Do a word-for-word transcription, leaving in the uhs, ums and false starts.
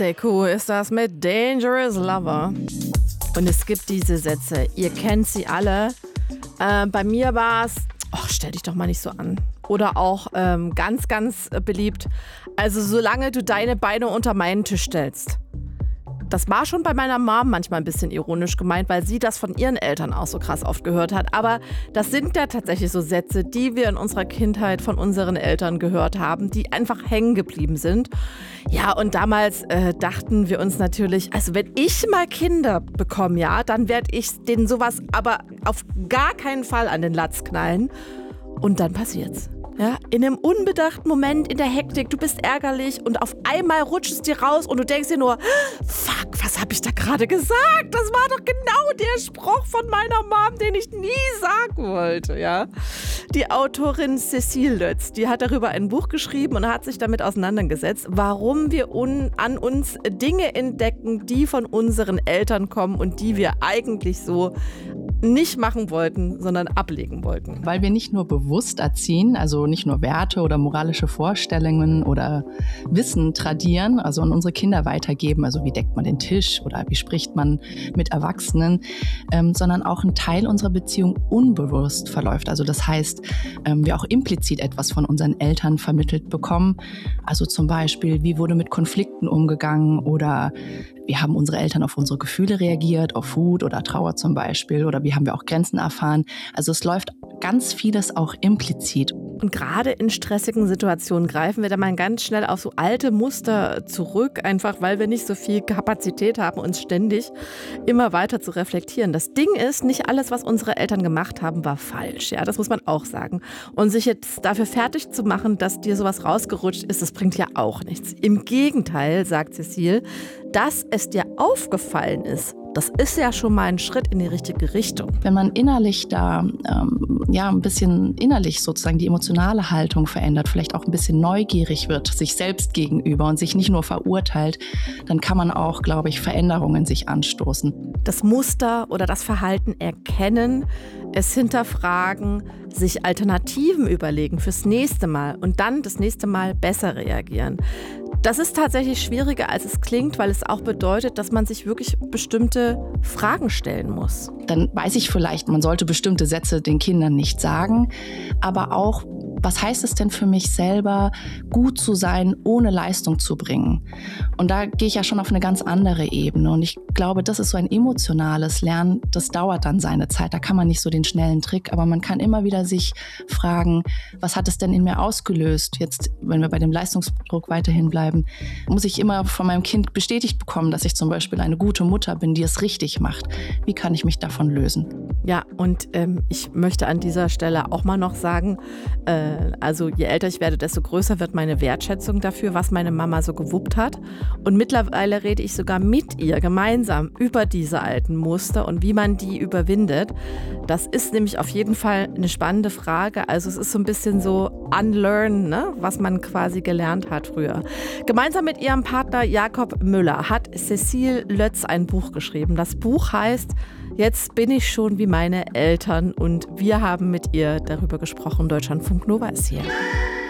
Sekou ist das mit Dangerous Lover. Und es gibt diese Sätze, ihr kennt sie alle. Äh, bei mir war es, oh, stell dich doch mal nicht so an. Oder auch ähm, ganz, ganz beliebt, also solange du deine Beine unter meinen Tisch stellst. Das war schon bei meiner Mom manchmal ein bisschen ironisch gemeint, weil sie das von ihren Eltern auch so krass oft gehört hat. Aber das sind ja tatsächlich so Sätze, die wir in unserer Kindheit von unseren Eltern gehört haben, die einfach hängen geblieben sind. Ja, und damals äh, dachten wir uns natürlich, also wenn ich mal Kinder bekomme, ja, dann werde ich denen sowas aber auf gar keinen Fall an den Latz knallen. Und dann passiert's. Ja, in einem unbedachten Moment, in der Hektik, du bist ärgerlich und auf einmal rutscht es dir raus und du denkst dir nur, fuck, was habe ich da gerade gesagt? Das war doch genau der Spruch von meiner Mom, den ich nie sagen wollte, ja. Die Autorin Cécile Lötz, die hat darüber ein Buch geschrieben und hat sich damit auseinandergesetzt, warum wir un- an uns Dinge entdecken, die von unseren Eltern kommen und die wir eigentlich so nicht machen wollten, sondern ablegen wollten. Weil wir nicht nur bewusst erziehen, also nicht nur Werte oder moralische Vorstellungen oder Wissen tradieren, also an unsere Kinder weitergeben, also wie deckt man den Tisch oder wie spricht man mit Erwachsenen, ähm, sondern auch ein Teil unserer Beziehung unbewusst verläuft. Also das heißt, ähm, wir auch implizit etwas von unseren Eltern vermittelt bekommen. Also zum Beispiel, wie wurde mit Konflikten umgegangen oder wie haben unsere Eltern auf unsere Gefühle reagiert, auf Wut oder Trauer zum Beispiel, oder wie haben wir auch Grenzen erfahren. Also es läuft ganz vieles auch implizit. Und gerade in stressigen Situationen greifen wir da mal ganz schnell auf so alte Muster zurück, einfach weil wir nicht so viel Kapazität haben, uns ständig immer weiter zu reflektieren. Das Ding ist, nicht alles, was unsere Eltern gemacht haben, war falsch. Ja, das muss man auch sagen. Und sich jetzt dafür fertig zu machen, dass dir sowas rausgerutscht ist, das bringt ja auch nichts. Im Gegenteil, sagt Cécile, dass es dir aufgefallen ist, das ist ja schon mal ein Schritt in die richtige Richtung. Wenn man innerlich da ähm, ja ein bisschen innerlich sozusagen die emotionale Haltung verändert, vielleicht auch ein bisschen neugierig wird, sich selbst gegenüber und sich nicht nur verurteilt, dann kann man auch, glaube ich, Veränderungen sich anstoßen. Das Muster oder das Verhalten erkennen, es hinterfragen, sich Alternativen überlegen fürs nächste Mal und dann das nächste Mal besser reagieren. Das ist tatsächlich schwieriger, als es klingt, weil es auch bedeutet, dass man sich wirklich bestimmte Fragen stellen muss. Dann weiß ich vielleicht, man sollte bestimmte Sätze den Kindern nicht sagen, aber auch, was heißt es denn für mich selber, gut zu sein, ohne Leistung zu bringen? Und da gehe ich ja schon auf eine ganz andere Ebene. Und ich glaube, das ist so ein emotionales Lernen, das dauert dann seine Zeit. Da kann man nicht so den schnellen Trick, aber man kann immer wieder sich fragen, was hat es denn in mir ausgelöst? Jetzt, wenn wir bei dem Leistungsdruck weiterhin bleiben, muss ich immer von meinem Kind bestätigt bekommen, dass ich zum Beispiel eine gute Mutter bin, die es richtig macht. Wie kann ich mich davon lösen? Ja, und ähm, ich möchte an dieser Stelle auch mal noch sagen, äh, also je älter ich werde, desto größer wird meine Wertschätzung dafür, was meine Mama so gewuppt hat. Und mittlerweile rede ich sogar mit ihr gemeinsam über diese alten Muster und wie man die überwindet. Das ist nämlich auf jeden Fall eine spannende Frage. Also es ist so ein bisschen so unlearn, ne? Was man quasi gelernt hat früher. Gemeinsam mit ihrem Partner Jakob Müller hat Cécile Lötz ein Buch geschrieben. Das Buch heißt Jetzt bin ich schon wie meine Eltern und wir haben mit ihr darüber gesprochen. Deutschlandfunk Nova ist hier.